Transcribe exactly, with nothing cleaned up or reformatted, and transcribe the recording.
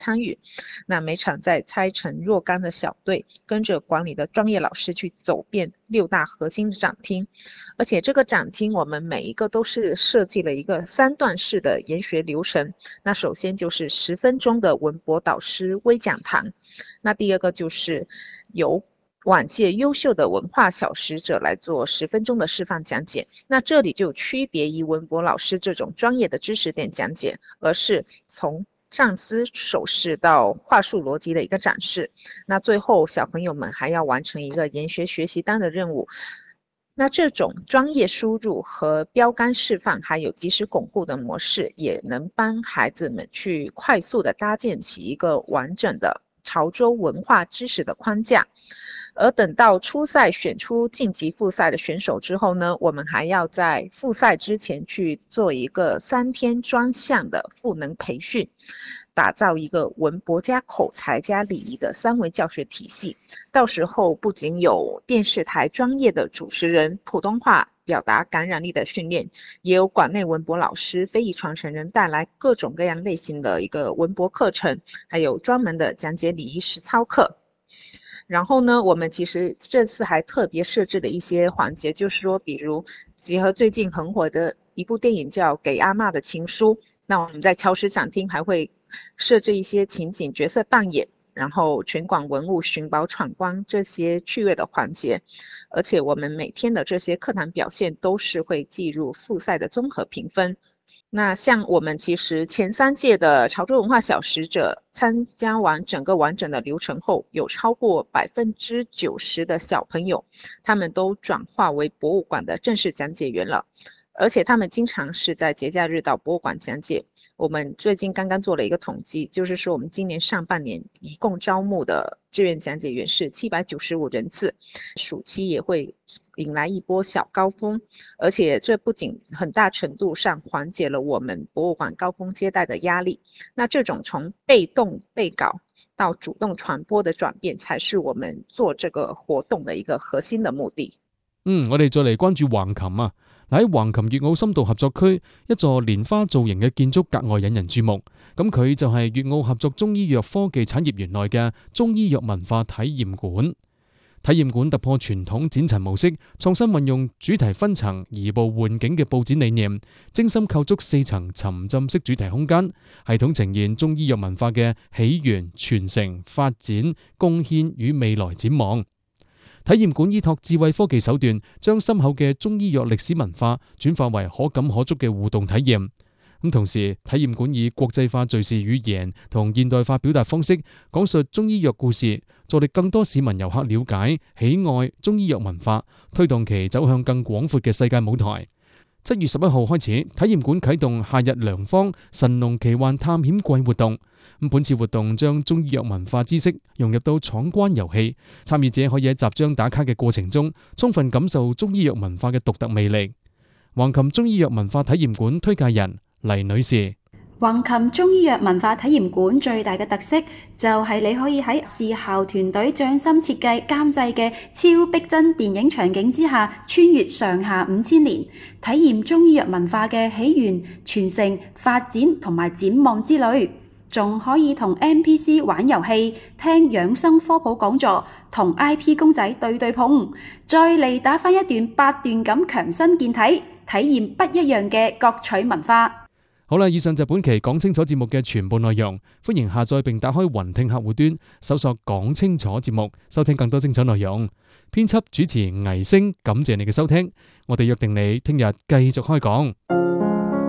参与。那每场再拆成若干的小队，跟着管理的专业老师去走遍六大核心的展厅。而且这个展厅我们每一个都是设计了一个三段式的研学流程。那首先就是十分钟的文博导师微讲堂，那第二个就是由往届优秀的文化小使者来做十分钟的示范讲解。那这里就区别于文博老师这种专业的知识点讲解，而是从上司手势到话术逻辑的一个展示。那最后小朋友们还要完成一个研学学习单的任务。那这种专业输入和标杆示范还有及时巩固的模式，也能帮孩子们去快速的搭建起一个完整的潮州文化知识的框架。而等到初赛选出晋级复赛的选手之后呢，我们还要在复赛之前去做一个三天专项的赋能培训，打造一个文博加口才加礼仪的三维教学体系。到时候不仅有电视台专业的主持人普通话表达感染力的训练，也有馆内文博老师非遗传承人带来各种各样类型的一个文博课程，还有专门的讲解礼仪实操课。然后呢，我们其实这次还特别设置了一些环节，就是说比如结合最近很火的一部电影叫《给阿嬷的情书》，那我们在乔石展厅还会设置一些情景角色扮演，然后全馆文物寻宝闯关这些趣味的环节。而且我们每天的这些课堂表现都是会计入复赛的综合评分。那像我们其实前三届的潮州文化小使者参加完整个完整的流程后，有超过百分之九十的小朋友他们都转化为博物馆的正式讲解员了，而且他们经常是在节假日到博物馆讲解。我们最近刚刚做了一个统计，就是说我们今年上半年一共招募的志愿讲解员是七百九十五人次，暑期也会引来一波小高峰。而且这不仅很大程度上缓解了我们博物馆高峰接待的压力，那这种从被动备稿到主动传播的转變，才是我們做這個活動的一個核心的目的。 嗯，我哋再嚟關注橫琴啊。喺橫琴粵澳深度合作區，一座蓮花造型嘅建築格外引人注目。咁佢就係粵澳合作中醫藥科技產業園內嘅中醫藥文化體驗館。體驗館突破傳統展陳模式，創新運用主題分層、移步換景嘅佈展理念，精心構築四層沉浸式主題空間，系統呈現中醫藥文化嘅起源、傳承、發展、貢獻與未來展望。體驗館依託智慧科技手段，將深厚嘅中醫藥歷史文化轉化為可感可觸嘅互動體驗。咁同時，體驗館以國際化敘事語言同現代化表達方式，講述中醫藥故事，助力更多市民遊客了解、喜愛中醫藥文化，推動其走向更廣闊嘅世界舞台。七月十一號開始，體驗館啟動夏日良方神農奇幻探險季活動。咁本次活動將中醫藥文化知識融入到闖關遊戲，參與者可以喺集章打卡嘅過程中，充分感受中醫藥文化嘅獨特魅力。橫琴中醫藥文化體驗館推介人黎女士。 橫琴中醫藥文化體驗館最大嘅特色就係你可以喺視效團隊匠心設計監製嘅超逼真電影場景之下，穿越上下五千年，體驗中醫藥文化嘅起源、傳承、發展同埋展望之旅。仲可以同 N P C 玩遊戲、聽養生科普講座、同 I P 公仔對對碰，再嚟打返一段八段咁強身健體，體驗不一樣嘅各取文化。 好啦，以上就本期講清楚節目嘅全部內容，歡迎下載並打開雲聽客戶端，搜索講清楚節目，收聽更多精彩內容。編輯主持倪星，感謝你嘅收聽，我哋約定你聽日繼續開講。